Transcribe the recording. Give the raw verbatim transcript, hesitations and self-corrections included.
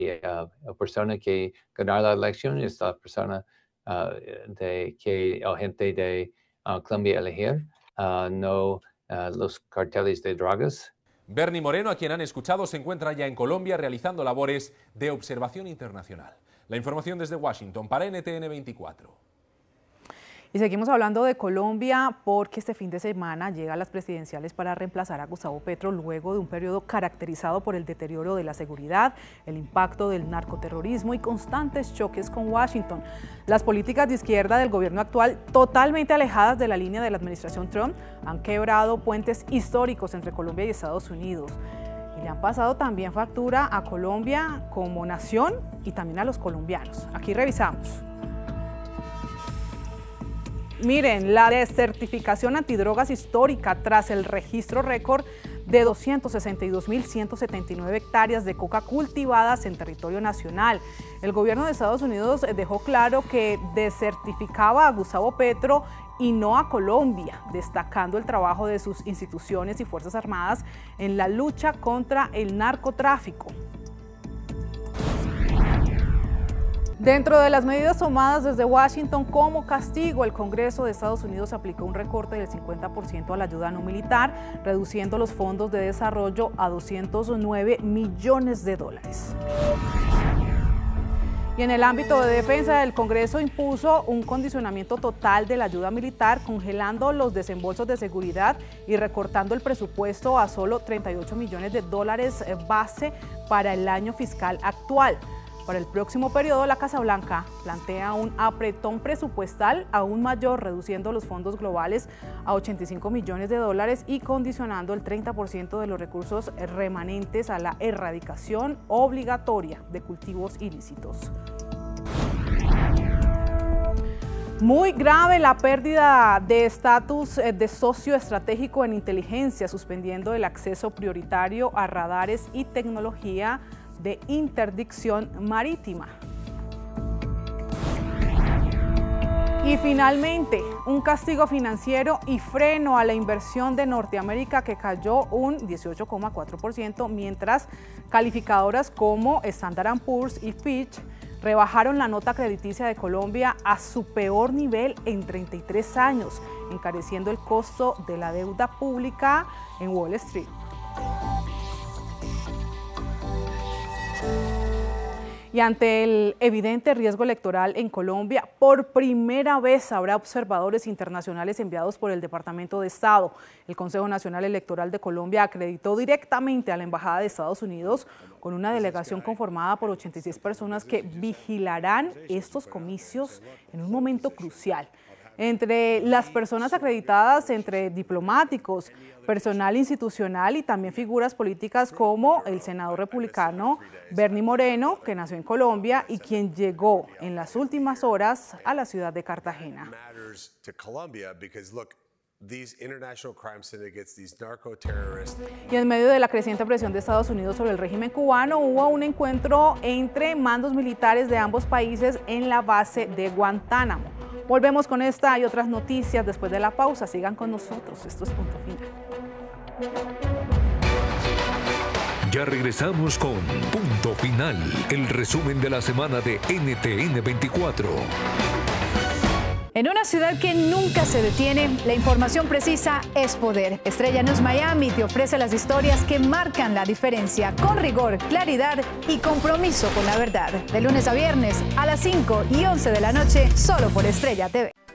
uh, la persona que ganar la elección es la persona uh, de que la gente de uh, Colombia elegir, uh, no uh, los carteles de drogas. Bernie Moreno, a quien han escuchado, se encuentra ya en Colombia realizando labores de observación internacional. La información desde Washington para N T N veinticuatro. Y seguimos hablando de Colombia porque este fin de semana llegan las presidenciales para reemplazar a Gustavo Petro luego de un periodo caracterizado por el deterioro de la seguridad, el impacto del narcoterrorismo y constantes choques con Washington. Las políticas de izquierda del gobierno actual, totalmente alejadas de la línea de la administración Trump, han quebrado puentes históricos entre Colombia y Estados Unidos. Y le han pasado también factura a Colombia como nación y también a los colombianos. Aquí revisamos. Miren, la desertificación antidrogas histórica tras el registro récord de doscientas sesenta y dos mil ciento setenta y nueve hectáreas de coca cultivadas en territorio nacional. El gobierno de Estados Unidos dejó claro que desertificaba a Gustavo Petro y no a Colombia, destacando el trabajo de sus instituciones y Fuerzas Armadas en la lucha contra el narcotráfico. Dentro de las medidas tomadas desde Washington como castigo, el Congreso de Estados Unidos aplicó un recorte del cincuenta por ciento a la ayuda no militar, reduciendo los fondos de desarrollo a doscientos nueve millones de dólares. Y en el ámbito de defensa, el Congreso impuso un condicionamiento total de la ayuda militar, congelando los desembolsos de seguridad y recortando el presupuesto a solo treinta y ocho millones de dólares base para el año fiscal actual. Para el próximo periodo, la Casa Blanca plantea un apretón presupuestal aún mayor, reduciendo los fondos globales a ochenta y cinco millones de dólares y condicionando el treinta por ciento de los recursos remanentes a la erradicación obligatoria de cultivos ilícitos. Muy grave la pérdida de estatus de socio estratégico en inteligencia, suspendiendo el acceso prioritario a radares y tecnología de interdicción marítima. Y finalmente, un castigo financiero y freno a la inversión de Norteamérica que cayó un dieciocho coma cuatro por ciento, mientras calificadoras como Standard and Poor's y Fitch rebajaron la nota crediticia de Colombia a su peor nivel en treinta y tres años, encareciendo el costo de la deuda pública en Wall Street. Y ante el evidente riesgo electoral en Colombia, por primera vez habrá observadores internacionales enviados por el Departamento de Estado. El Consejo Nacional Electoral de Colombia acreditó directamente a la Embajada de Estados Unidos con una delegación conformada por ochenta y seis personas que vigilarán estos comicios en un momento crucial. Entre las personas acreditadas, entre diplomáticos, personal institucional y también figuras políticas como el senador republicano Bernie Moreno, que nació en Colombia y quien llegó en las últimas horas a la ciudad de Cartagena. Y en medio de la creciente presión de Estados Unidos sobre el régimen cubano, hubo un encuentro entre mandos militares de ambos países en la base de Guantánamo. Volvemos con esta y otras noticias después de la pausa. Sigan con nosotros. Esto es Punto Final. Ya regresamos con Punto Final, el resumen de la semana de N T N veinticuatro. En una ciudad que nunca se detiene, la información precisa es poder. Estrella News Miami te ofrece las historias que marcan la diferencia, con rigor, claridad y compromiso con la verdad. De lunes a viernes a las cinco y once de la noche, solo por Estrella T V.